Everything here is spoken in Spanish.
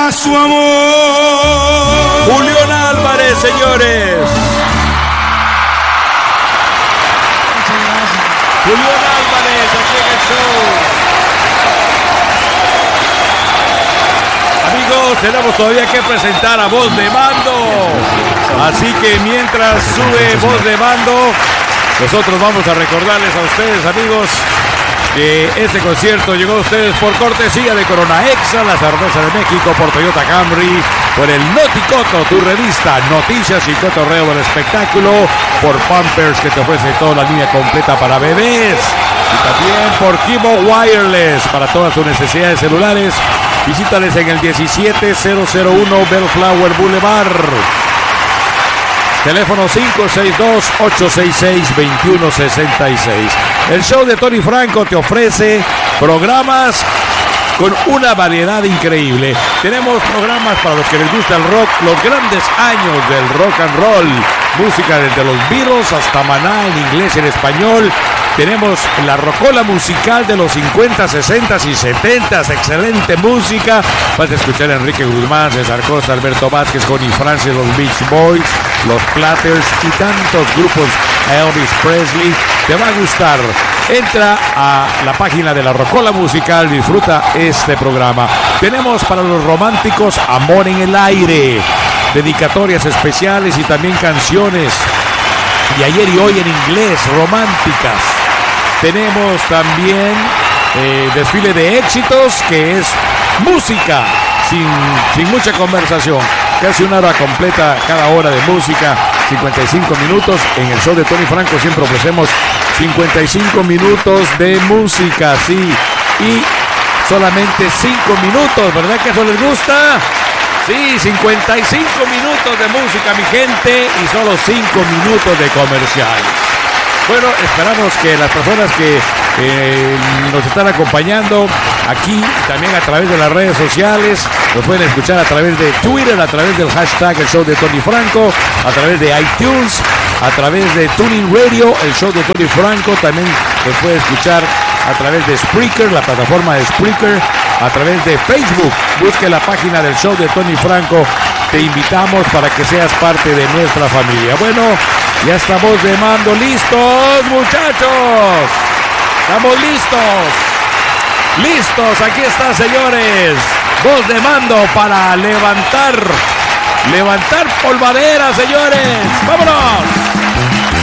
a su amor. Julián Álvarez, señores. Julián Álvarez, aquí en el show. Amigos, tenemos todavía que presentar a Voz de Mando. Así que mientras sube Voz de Mando, nosotros vamos a recordarles a ustedes, amigos, que este concierto llegó a ustedes por cortesía de Corona Exa, la cerveza de México, por Toyota Camry, por el Noticoto, tu revista Noticias y Cotorreo del Espectáculo, por Pampers, que te ofrece toda la línea completa para bebés, y también por Kibo Wireless, para todas tus necesidades celulares. Visítales en el 17001 Bellflower Boulevard. Teléfono 562-866-2166. El show de Tony Franco te ofrece programas con una variedad increíble. Tenemos programas para los que les gusta el rock, los grandes años del rock and roll, música desde los Beatles hasta Maná en inglés y en español. Tenemos la rocola musical de los 50, 60 y 70, excelente música. Vas a escuchar a Enrique Guzmán, César Costa, Alberto Vázquez, Connie Francis, los Beach Boys, los Platters y tantos grupos, Elvis Presley. Te va a gustar. Entra a la página de la rocola musical, disfruta este programa. Tenemos para los románticos Amor en el Aire, dedicatorias especiales y también canciones de ayer y hoy en inglés, románticas. Tenemos también desfile de éxitos, que es música sin mucha conversación. Casi una hora completa cada hora de música, 55 minutos. En el show de Tony Franco siempre ofrecemos 55 minutos de música, sí. Y solamente 5 minutos, ¿verdad que eso les gusta? Sí, 55 minutos de música, mi gente, y solo 5 minutos de comerciales. Bueno, esperamos que las personas que nos están acompañando aquí, también a través de las redes sociales, nos pueden escuchar a través de Twitter, a través del hashtag El Show de Tony Franco, a través de iTunes, a través de Tuning Radio, El Show de Tony Franco. También nos puede escuchar a través de Spreaker, la plataforma de Spreaker, a través de Facebook. Busque la página del Show de Tony Franco. Te invitamos para que seas parte de nuestra familia. Bueno, ya estamos de mando. ¿Listos, muchachos? ¿Estamos listos? ¡Listos! Aquí está, señores. Voz de mando para levantar polvadera, señores. ¡Vámonos!